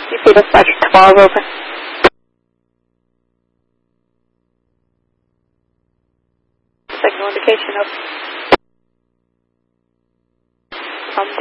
You see the Sergeant 12 open. Signal indication open.